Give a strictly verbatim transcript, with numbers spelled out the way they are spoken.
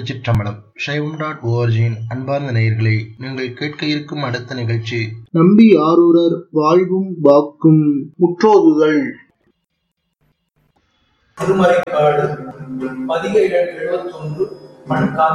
திருச்சிற்றம்பலம். சைவம் டாட் ஓஆர்ஜியின் அன்பார்ந்த நேயர்களே, நீங்கள் கேட்க இருக்கும் அடுத்த நிகழ்ச்சி நம்பி ஆரூரர் வாழ்வும் வாக்கும் முற்றோதுதல். திருமறைக்காடு பதிகை எழுபத்தி ஒன்று.